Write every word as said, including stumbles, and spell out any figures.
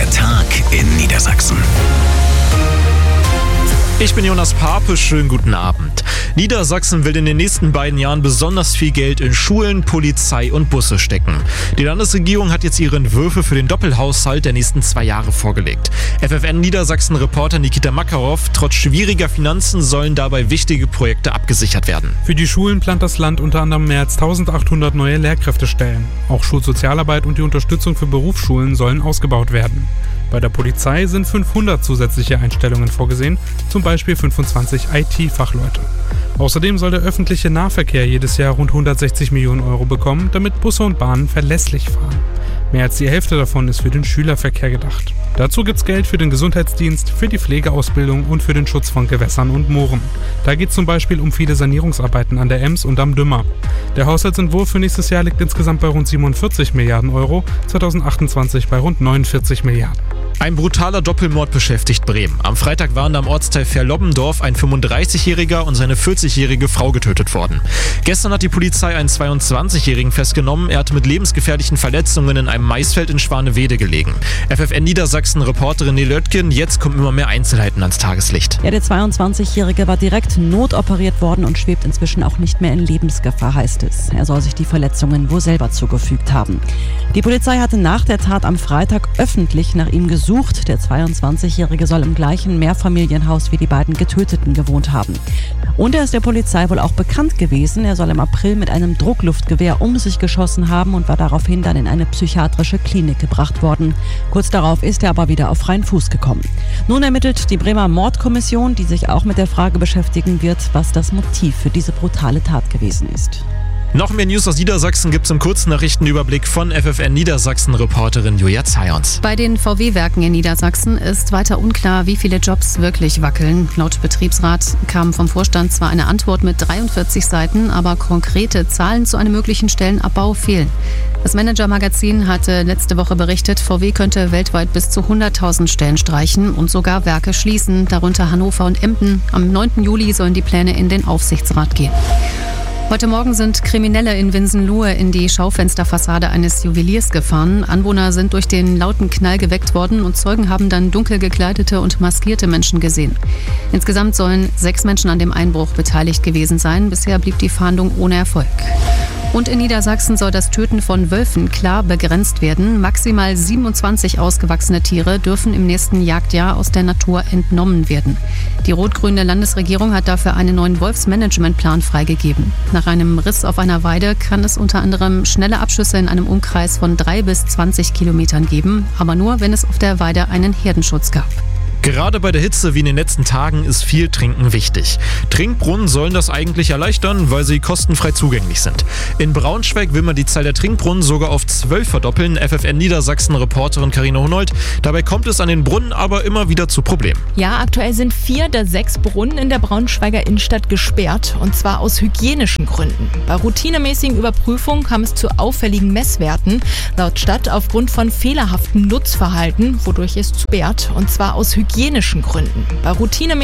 Der Tag in Niedersachsen. Ich bin Jonas Pape, schönen guten Abend. Niedersachsen will in den nächsten beiden Jahren besonders viel Geld in Schulen, Polizei und Busse stecken. Die Landesregierung hat jetzt ihre Entwürfe für den Doppelhaushalt der nächsten zwei Jahre vorgelegt. F F N Niedersachsen-Reporter Nikita Makarov: Trotz schwieriger Finanzen sollen dabei wichtige Projekte abgesichert werden. Für die Schulen plant das Land unter anderem mehr als eintausendachthundert neue Lehrkräftestellen. Auch Schulsozialarbeit und die Unterstützung für Berufsschulen sollen ausgebaut werden. Bei der Polizei sind fünfhundert zusätzliche Einstellungen vorgesehen, zum Beispiel fünfundzwanzig I T-Fachleute. Außerdem soll der öffentliche Nahverkehr jedes Jahr rund hundertsechzig Millionen Euro bekommen, damit Busse und Bahnen verlässlich fahren. Mehr als die Hälfte davon ist für den Schülerverkehr gedacht. Dazu gibt's Geld für den Gesundheitsdienst, für die Pflegeausbildung und für den Schutz von Gewässern und Mooren. Da geht es zum Beispiel um viele Sanierungsarbeiten an der Ems und am Dümmer. Der Haushaltsentwurf für nächstes Jahr liegt insgesamt bei rund siebenundvierzig Milliarden Euro, zweitausendachtundzwanzig bei rund neunundvierzig Milliarden. Ein brutaler Doppelmord beschäftigt Bremen. Am Freitag waren am Ortsteil Verlobbendorf ein fünfunddreißigjähriger und seine vierzigjährige Frau getötet worden. Gestern hat die Polizei einen zweiundzwanzigjährigen festgenommen. Er hatte mit lebensgefährlichen Verletzungen in einem Maisfeld in Schwanewede gelegen. F F N Niedersachsen-Reporterin Nele Oetken: Jetzt kommen immer mehr Einzelheiten ans Tageslicht. Ja, der zweiundzwanzigjährige war direkt notoperiert worden und schwebt inzwischen auch nicht mehr in Lebensgefahr, heißt es. Er soll sich die Verletzungen wohl selber zugefügt haben. Die Polizei hatte nach der Tat am Freitag öffentlich nach ihm gesucht. Der zweiundzwanzigjährige soll im gleichen Mehrfamilienhaus wie die beiden Getöteten gewohnt haben. Und er ist der Polizei wohl auch bekannt gewesen. Er soll im April mit einem Druckluftgewehr um sich geschossen haben und war daraufhin dann in eine psychiatrische Klinik gebracht worden. Kurz darauf ist er aber wieder auf freien Fuß gekommen. Nun ermittelt die Bremer Mordkommission, die sich auch mit der Frage beschäftigen wird, was das Motiv für diese brutale Tat gewesen ist. Noch mehr News aus Niedersachsen gibt's im Kurznachrichtenüberblick von F F N Niedersachsen-Reporterin Julia Zayons. Bei den V W-Werken in Niedersachsen ist weiter unklar, wie viele Jobs wirklich wackeln. Laut Betriebsrat kam vom Vorstand zwar eine Antwort mit dreiundvierzig Seiten, aber konkrete Zahlen zu einem möglichen Stellenabbau fehlen. Das Manager-Magazin hatte letzte Woche berichtet, V W könnte weltweit bis zu hunderttausend Stellen streichen und sogar Werke schließen, darunter Hannover und Emden. Am neunten Juli sollen die Pläne in den Aufsichtsrat gehen. Heute Morgen sind Kriminelle in Winsenlohe in die Schaufensterfassade eines Juweliers gefahren. Anwohner sind durch den lauten Knall geweckt worden und Zeugen haben dann dunkel gekleidete und maskierte Menschen gesehen. Insgesamt sollen sechs Menschen an dem Einbruch beteiligt gewesen sein. Bisher blieb die Fahndung ohne Erfolg. Und in Niedersachsen soll das Töten von Wölfen klar begrenzt werden. Maximal siebenundzwanzig ausgewachsene Tiere dürfen im nächsten Jagdjahr aus der Natur entnommen werden. Die rot-grüne Landesregierung hat dafür einen neuen Wolfsmanagementplan freigegeben. Nach einem Riss auf einer Weide kann es unter anderem schnelle Abschüsse in einem Umkreis von drei bis zwanzig Kilometern geben, aber nur, wenn es auf der Weide einen Herdenschutz gab. Gerade bei der Hitze wie in den letzten Tagen ist viel Trinken wichtig. Trinkbrunnen sollen das eigentlich erleichtern, weil sie kostenfrei zugänglich sind. In Braunschweig will man die Zahl der Trinkbrunnen sogar auf zwölf verdoppeln. F F N Niedersachsen-Reporterin Carina Honold: Dabei kommt es an den Brunnen aber immer wieder zu Problemen. Ja, aktuell sind vier der sechs Brunnen in der Braunschweiger Innenstadt gesperrt, und zwar aus hygienischen Gründen. Bei routinemäßigen Überprüfungen kam es zu auffälligen Messwerten. Laut Stadt aufgrund von fehlerhaftem Nutzverhalten, wodurch es sperrt, und zwar aus hygienischen Gründen. Bei routinemäßigen